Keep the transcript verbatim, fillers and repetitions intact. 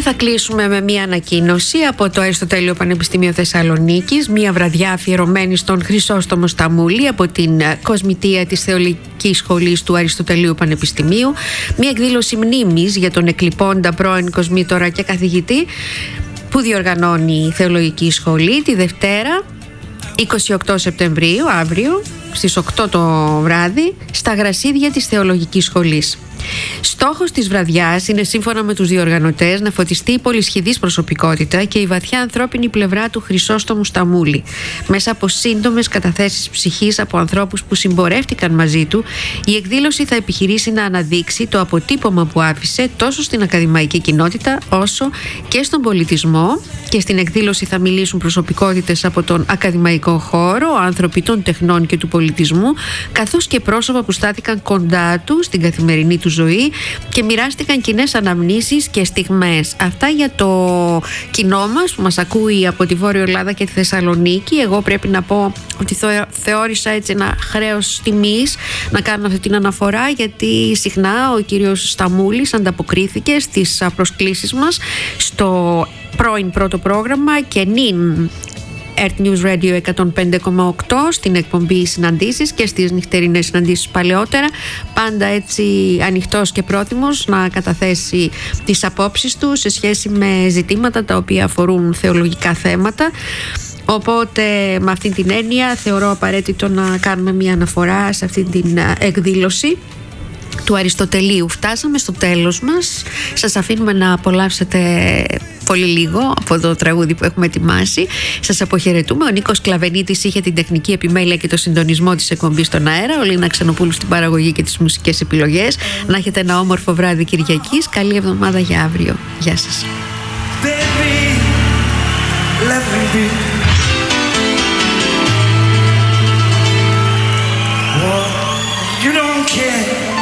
θα κλείσουμε με μια ανακοίνωση από το Αριστοτέλειο Πανεπιστήμιο Θεσσαλονίκης, μια βραδιά αφιερωμένη στον Χρυσόστομο Σταμούλη από την Κοσμητεία της Θεολογικής Σχολής του Αριστοτελείου Πανεπιστημίου, μια εκδήλωση μνήμης για τον εκλειπώντα πρώην κοσμήτορα και καθηγητή που διοργανώνει η Θεολογική Σχολή τη Δευτέρα είκοσι οκτώ Σεπτεμβρίου, αύριο στις οκτώ το βράδυ, στα γρασίδια της Θεολογικής Σχολής. Στόχος της βραδιάς είναι, σύμφωνα με τους διοργανωτές, να φωτιστεί η πολυσχηδής προσωπικότητα και η βαθιά ανθρώπινη πλευρά του Χρυσόστομου Σταμούλη, μέσα από σύντομες καταθέσεις ψυχής από ανθρώπους που συμπορεύτηκαν μαζί του. Η εκδήλωση θα επιχειρήσει να αναδείξει το αποτύπωμα που άφησε τόσο στην ακαδημαϊκή κοινότητα όσο και στον πολιτισμό, και στην εκδήλωση θα μιλήσουν προσωπικότητες από τον ακαδημαϊκό χώρο, άνθρωποι των τεχνών και του πολιτισμού, καθώς και πρόσωπα που στάθηκαν κοντά του στην καθημερινή του ζωή και μοιράστηκαν κοινές αναμνήσεις και στιγμές. Αυτά για το κοινό μας που μας ακούει από τη Βόρεια Ελλάδα και τη Θεσσαλονίκη. Εγώ πρέπει να πω ότι θεώρησα έτσι ένα χρέος τιμής να κάνω αυτή την αναφορά, γιατί συχνά ο κύριος Σταμούλης ανταποκρίθηκε στις προσκλήσεις μας στο πρώην πρώτο πρόγραμμα και νυν Earth News Radio εκατόν πέντε κόμμα οκτώ στην εκπομπή συναντήσεις και στις νυχτερινές συναντήσεις παλαιότερα, πάντα έτσι ανοιχτός και πρόθυμος να καταθέσει τις απόψεις του σε σχέση με ζητήματα τα οποία αφορούν θεολογικά θέματα. Οπότε με αυτή την έννοια θεωρώ απαραίτητο να κάνουμε μια αναφορά σε αυτή την εκδήλωση του Αριστοτελείου. Φτάσαμε στο τέλος μας. Σας αφήνουμε να απολαύσετε πολύ λίγο από το τραγούδι που έχουμε ετοιμάσει. Σας αποχαιρετούμε. Ο Νίκος Κλαβενίτης είχε την τεχνική επιμέλεια και το συντονισμό της εκπομπής στον αέρα. Ο Λίνα Ξενοπούλου στην παραγωγή και τις μουσικές επιλογές. Να έχετε ένα όμορφο βράδυ Κυριακής. Καλή εβδομάδα για αύριο. Γεια σας. Baby, let me be. Oh, you don't care.